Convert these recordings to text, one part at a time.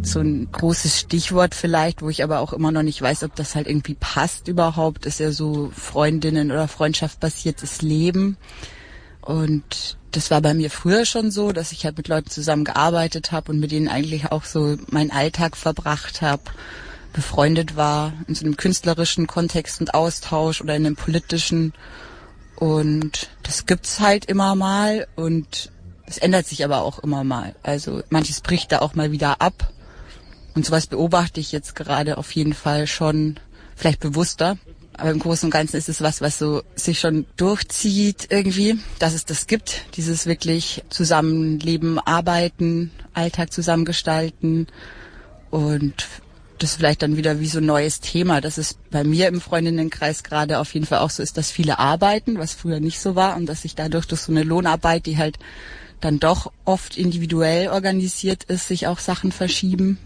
So ein großes Stichwort vielleicht, wo ich aber auch immer noch nicht weiß, ob das halt irgendwie passt überhaupt, ist ja so Freundinnen- oder Freundschaft-basiertes Leben. Und das war bei mir früher schon so, dass ich halt mit Leuten zusammengearbeitet habe und mit denen eigentlich auch so meinen Alltag verbracht habe, befreundet war, in so einem künstlerischen Kontext und Austausch oder in einem politischen. Und das gibt's halt immer mal und es ändert sich aber auch immer mal. Also manches bricht da auch mal wieder ab. Und sowas beobachte ich jetzt gerade auf jeden Fall schon, vielleicht bewusster. Aber im Großen und Ganzen ist es was so sich schon durchzieht irgendwie, dass es das gibt. Dieses wirklich Zusammenleben, Arbeiten, Alltag zusammengestalten. Und das vielleicht dann wieder wie so ein neues Thema, dass es bei mir im Freundinnenkreis gerade auf jeden Fall auch so ist, dass viele arbeiten, was früher nicht so war. Und dass sich dadurch durch so eine Lohnarbeit, die halt dann doch oft individuell organisiert ist, sich auch Sachen verschieben.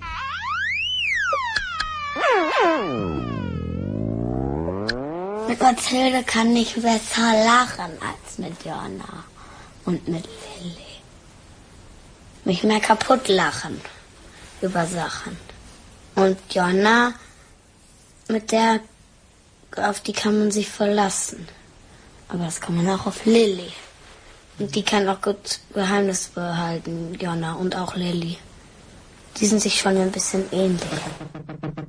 Mit Mathilde kann ich besser lachen als mit Jonna und mit Lilly. Mich mehr kaputt lachen über Sachen. Und Jonna, auf die kann man sich verlassen. Aber das kann man auch auf Lilly. Und die kann auch gut Geheimnis behalten, Jonna und auch Lilly. Die sind sich schon ein bisschen ähnlich.